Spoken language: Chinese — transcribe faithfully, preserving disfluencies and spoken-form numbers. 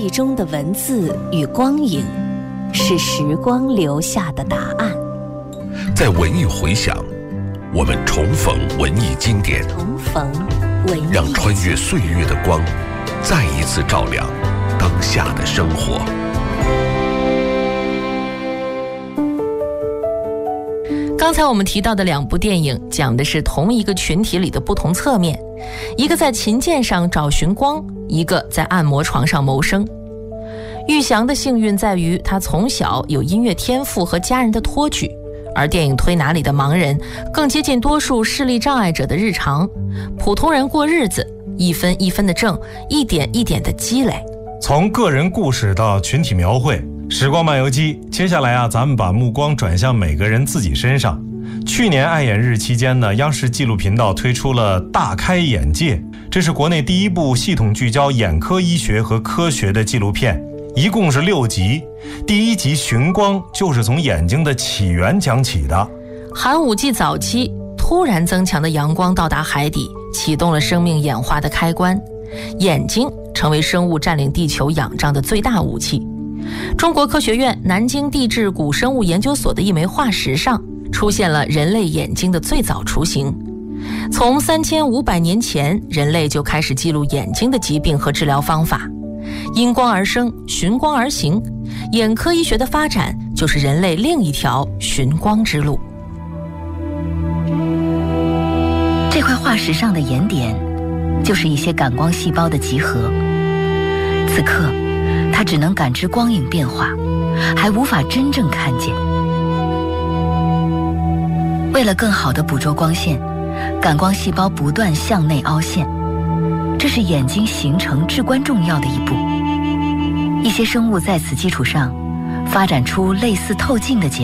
忆中的文字与光影，是时光留下的答案。 在文艺回响，我们重逢文艺经典， 重逢文艺， 让穿越岁月的光再一次照亮当下的生活。 刚才我们提到的两部电影讲的是同一个群体里的不同侧面，一个在琴键上找寻光，一个在按摩床上谋生。玉祥的幸运在于他从小有音乐天赋和家人的托举，而电影推拿里的盲人更接近多数视力障碍者的日常，普通人过日子，一分一分的挣，一点一点的积累。 从个人故事到群体描绘，时光漫游记，接下来啊，咱们把目光转向每个人自己身上。去年爱眼日期间呢，央视纪录频道推出了《大开眼界》，这是国内第一部系统聚焦眼科医学和科学的纪录片，一共是六集。第一集《寻光》就是从眼睛的起源讲起的。 寒武纪早期，突然增强的阳光到达海底，启动了生命演化的开关，眼睛成为生物占领地球仰仗的最大武器。中国科学院南京地质古生物研究所的一枚化石上出现了人类眼睛的最早雏形。从三千五百年前，人类就开始记录眼睛的疾病和治疗方法。因光而生，寻光而行，眼科医学的发展就是人类另一条寻光之路。 这块化石上的眼点，就是一些感光细胞的集合。此刻，它只能感知光影变化，还无法真正看见。为了更好地捕捉光线，感光细胞不断向内凹陷，这是眼睛形成至关重要的一步。一些生物在此基础上发展出类似透镜的结